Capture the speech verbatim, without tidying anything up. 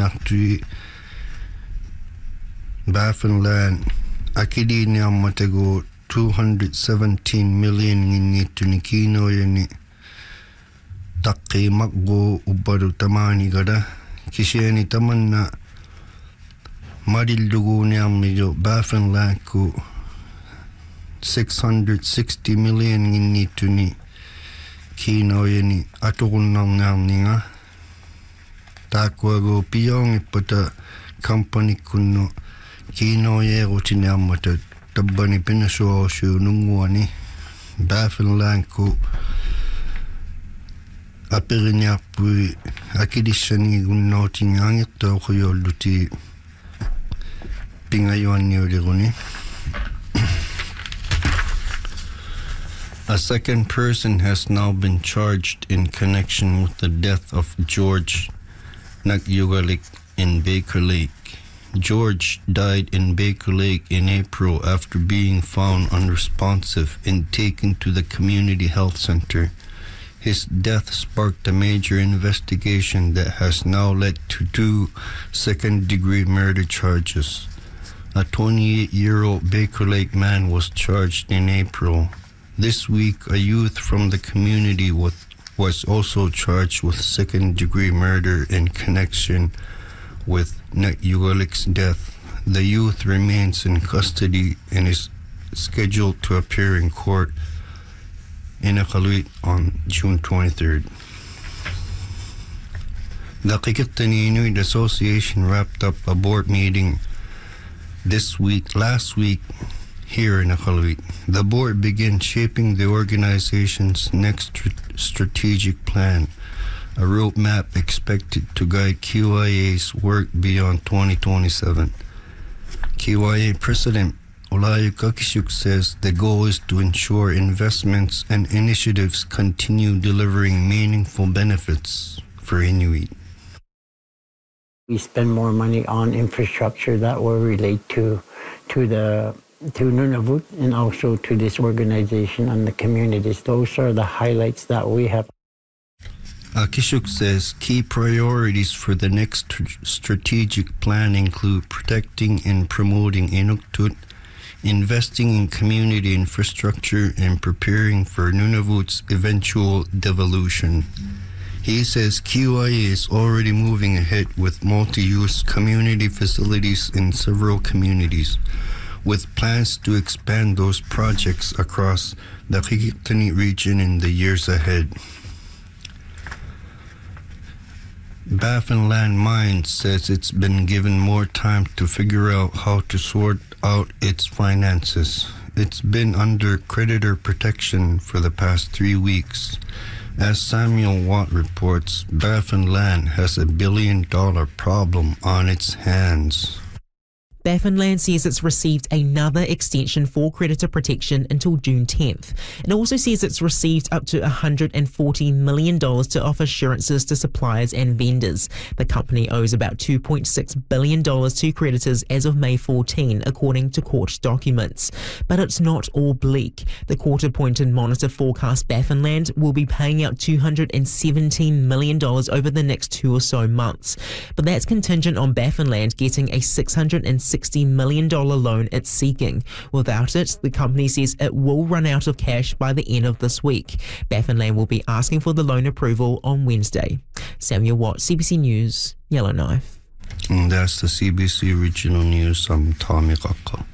niartui Baffinland akidi niammatego two hundred seventeen million nginnituni kiinoyani taqqiimaqgu ubbaru tamani gada kisiani tamanna madilluguuniarmijo Baffinlandku six hundred sixty million nginnituni kiinoyani aturunnarniarninga taakkuagu piyongippata company kunno kiinoyeerutiniarmata tabbani pinasuorsiu nunguani Baffinlandku apiriniarpui akidissani gunnootingaangirtooquyolluti pingajuanniuliruni. A second person has now been charged in connection with the death of George Nagyugalik in Baker Lake. George died in Baker Lake in April after being found unresponsive and taken to the community health center. His death sparked a major investigation that has now led to two second-degree murder charges. A twenty-eight-year-old Baker Lake man was charged in April. This week, a youth from the community was, was also charged with second-degree murder in connection with Nagyugalik's death. The youth remains in custody and is scheduled to appear in court in Iqaluit on June twenty-third. The Qikiqtani Inuit Association wrapped up a board meeting this week, last week, here in Iqaluit. The board began shaping the organization's next tr- strategic plan, a roadmap expected to guide Q I A's work beyond twenty twenty-seven. Q I A President Olayu Kakishuk says the goal is to ensure investments and initiatives continue delivering meaningful benefits for Inuit. We spend more money on infrastructure that will relate to to the to Nunavut and also to this organization and the communities. Those are the highlights that we have. Akishuk says key priorities for the next tr- strategic plan include protecting and promoting Inuktitut, investing in community infrastructure, and preparing for Nunavut's eventual devolution. He says Q I A is already moving ahead with multi-use community facilities in several communities, with plans to expand those projects across the Qikiqtani region in the years ahead. Baffinland Mines says it's been given more time to figure out how to sort out its finances. It's been under creditor protection for the past three weeks. As Samuel Watt reports, Baffinland has a billion dollar problem on its hands. Baffinland says it's received another extension for creditor protection until June tenth. It also says it's received up to one hundred forty million dollars to offer assurances to suppliers and vendors. The company owes about two point six billion dollars to creditors as of May fourteenth, according to court documents. But it's not all bleak. The court-appointed monitor forecasts Baffinland will be paying out two hundred seventeen million dollars over the next two or so months. But that's contingent on Baffinland getting a six hundred sixty million dollars loan it's seeking. Without it, the company says it will run out of cash by the end of this week. Baffinland will be asking for the loan approval on Wednesday. Samuel Watt, C B C News, Yellowknife. And that's the C B C Regional News. I'm Tommy Kakko.